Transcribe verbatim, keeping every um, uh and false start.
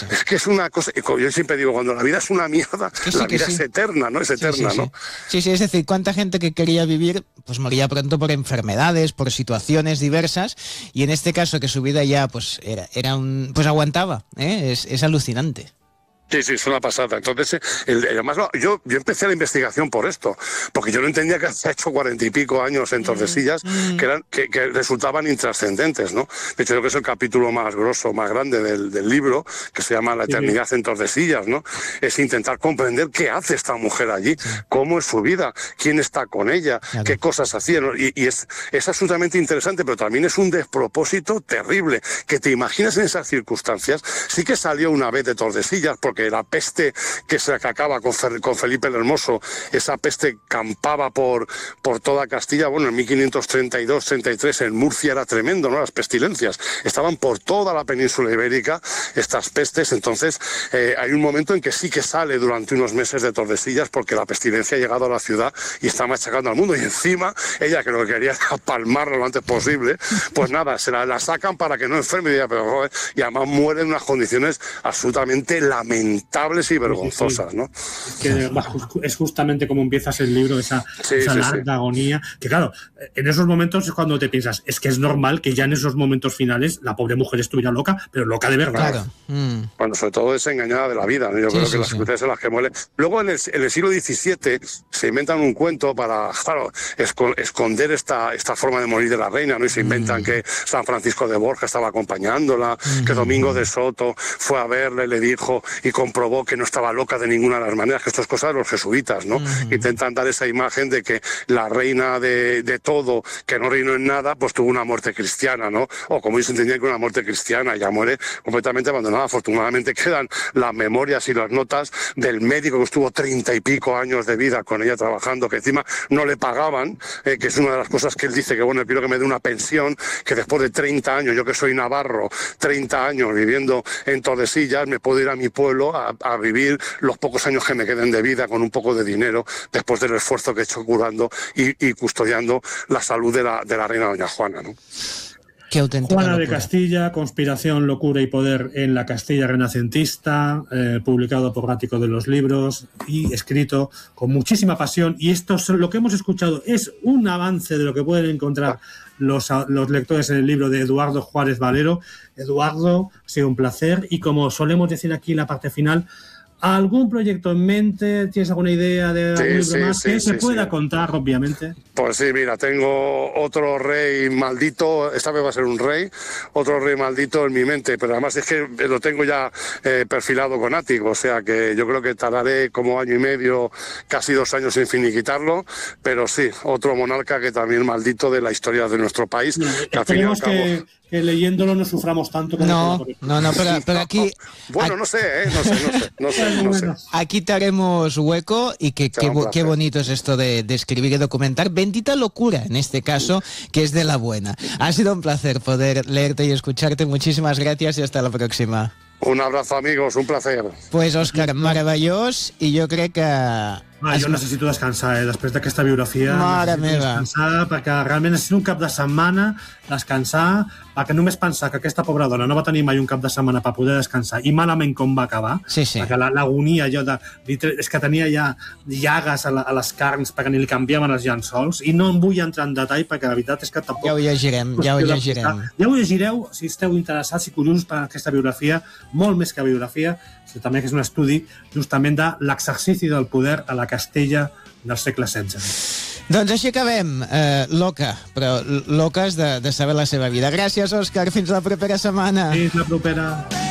sí. Es que es una cosa, yo siempre digo, cuando la vida es una mierda, sí, la vida sí. es eterna, ¿no? Es eterna, sí, sí, ¿no? Sí. sí, sí, es decir, cuánta gente que quería vivir, pues moría pronto por enfermedades, por situaciones diversas, y en este caso que su vida ya, pues era, era un, pues aguantaba, ¿eh? es, es alucinante. Sí, sí, es una pasada. Entonces, el, además, yo, yo empecé la investigación por esto, porque yo no entendía que había hecho cuarenta y pico años en Tordesillas mm. que, eran, que, que resultaban intrascendentes, ¿no? De hecho, creo que es el capítulo más grosso, más grande del, del libro, que se llama La eternidad sí. en Tordesillas, ¿no? Es intentar comprender qué hace esta mujer allí, sí. cómo es su vida, quién está con ella, claro. qué cosas hacía, ¿no? Y, y es, es absolutamente interesante, pero también es un despropósito terrible, que te imaginas en esas circunstancias. Sí que salió una vez de Tordesillas, porque la peste que se acaba con, con Felipe el Hermoso, esa peste campaba por, por toda Castilla. Bueno, en mil quinientos treinta y dos treinta y tres en Murcia era tremendo, ¿no? Las pestilencias estaban por toda la península ibérica, estas pestes. Entonces eh, hay un momento en que sí que sale durante unos meses de Tordesillas, porque la pestilencia ha llegado a la ciudad y está machacando al mundo, y encima ella, que lo que quería era palmarla lo antes posible, pues nada, se la, la sacan para que no enferme, y, pero, joder, y además muere en unas condiciones absolutamente lamentables y vergonzosas, ¿no? Es que es justamente como empiezas el libro, esa, sí, esa sí, larga sí. agonía, que claro, en esos momentos es cuando te piensas, es que es normal que ya en esos momentos finales la pobre mujer estuviera loca, pero loca de verdad. Claro. Mm. Bueno, sobre todo desengañada de la vida, ¿no? Yo sí, creo sí, que las sí. circunstancias en las que muere. Luego en el, en el siglo diecisiete se inventan un cuento para, claro, esco, esconder esta, esta forma de morir de la reina, ¿no? Y se inventan mm. que San Francisco de Borja estaba acompañándola, mm. que Domingo de Soto fue a verle, le dijo y comprobó que no estaba loca de ninguna de las maneras, que esto es cosa de los jesuitas, ¿no? Uh-huh. Intentan dar esa imagen de que la reina de, de todo, que no reinó en nada, pues tuvo una muerte cristiana, ¿no? O como ellos entendían que una muerte cristiana, ya muere completamente abandonada. Afortunadamente quedan las memorias y las notas del médico que estuvo treinta y pico años de vida con ella trabajando, que encima no le pagaban, eh, que es una de las cosas que él dice, que bueno, quiero que me dé una pensión, que después de treinta años, yo que soy navarro, treinta años viviendo en Tordesillas, me puedo ir a mi pueblo a, a vivir los pocos años que me queden de vida con un poco de dinero, después del esfuerzo que he hecho curando y, y custodiando la salud de la, de la reina doña Juana, ¿no? Qué auténtica Juana locura. de Castilla, Conspiración, locura y poder en la Castilla renacentista, eh, publicado por Ático de los Libros y escrito con muchísima pasión. Y esto es lo que hemos escuchado, es un avance de lo que pueden encontrar los, los lectores en el libro de Eduardo Juárez Valero. Eduardo, ha sido un placer, y como solemos decir aquí en la parte final, ¿algún proyecto en mente? ¿Tienes alguna idea de algún sí, libro sí, más sí, que sí, se pueda sí. contar, obviamente? Pues sí, mira, tengo otro rey maldito, esta vez va a ser un rey, otro rey maldito en mi mente, pero además es que lo tengo ya eh, perfilado con Ático, o sea que yo creo que tardaré como año y medio, casi dos años en finiquitarlo, pero sí, otro monarca que también maldito de la historia de nuestro país. No, que al fin y al esperemos cabo... que, que leyéndolo no suframos tanto como no, no, no, pero, pero aquí... Bueno, no sé, ¿eh? no sé, no sé, no sé, no sé. Aquí te haremos hueco y que qué, qué bonito es esto de, de escribir y documentar. Bendita locura, en este caso, que es de la buena. Ha sido un placer poder leerte y escucharte. Muchísimas gracias y hasta la próxima. Un abrazo, amigos, un placer. Pues, Òscar, meravellós, i jo crec que... Ah, jo necessito descansar, eh? Després d'aquesta biografia. Mare meva. Descansar, perquè realment necessito un cap de setmana, descansar, perquè només pensar que aquesta pobra dona no va tenir mai un cap de setmana per poder descansar, i malament com va acabar, sí, sí. perquè l'agonia allò de... És que tenia ja llagues a, la, a les carns perquè ni li canviaven els llençols, i no em vull entrar en detall perquè la veritat és que tampoc... Ja ho llegirem, ja ho llegirem. Ja ho llegireu, si esteu interessats i curiosos per aquesta biografia, molt més que biografia, sinó també que és un estudi justament de l'exercici del poder a la Castella del segle setze. Doncs així acabem, eh, loca, però loques de, de saber la seva vida. Gràcies, Òscar, fins la propera setmana. Fins la propera.